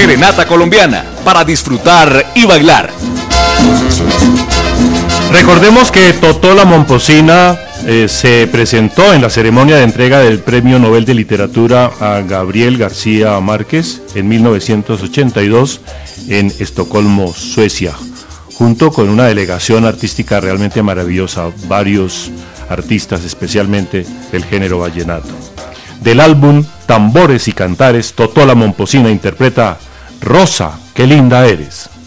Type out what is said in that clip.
serenata colombiana para disfrutar y bailar. Recordemos que Totó la Momposina se presentó en la ceremonia de entrega del Premio Nobel de Literatura a Gabriel García Márquez en 1982 en Estocolmo, Suecia, junto con una delegación artística realmente maravillosa, varios artistas, especialmente del género vallenato. Del álbum Tambores y Cantares, Totó la Momposina interpreta Rosa, qué linda eres.